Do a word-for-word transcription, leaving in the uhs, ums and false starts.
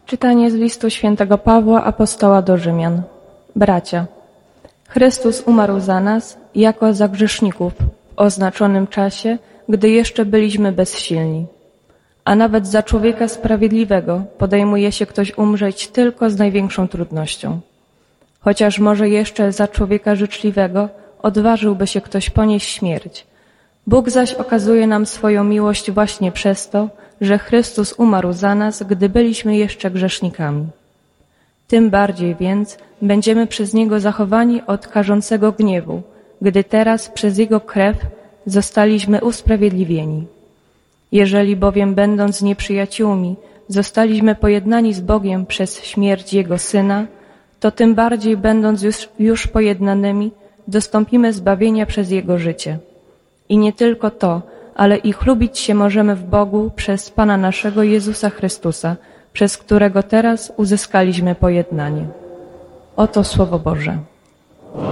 Czytanie z listu świętego Pawła, apostoła do Rzymian. Bracia, Chrystus umarł za nas jako za grzeszników w oznaczonym czasie, gdy jeszcze byliśmy bezsilni. A nawet za człowieka sprawiedliwego podejmuje się ktoś umrzeć tylko z największą trudnością. Chociaż może jeszcze za człowieka życzliwego odważyłby się ktoś ponieść śmierć. Bóg zaś okazuje nam swoją miłość właśnie przez to, że Chrystus umarł za nas, gdy byliśmy jeszcze grzesznikami. Tym bardziej więc będziemy przez Niego zachowani od karzącego gniewu, gdy teraz przez Jego krew zostaliśmy usprawiedliwieni. Jeżeli bowiem będąc nieprzyjaciółmi zostaliśmy pojednani z Bogiem przez śmierć Jego Syna, to tym bardziej będąc już, już pojednanymi dostąpimy zbawienia przez Jego życie. I nie tylko to, ale i chlubić się możemy w Bogu przez Pana naszego Jezusa Chrystusa, przez którego teraz uzyskaliśmy pojednanie. Oto Słowo Boże.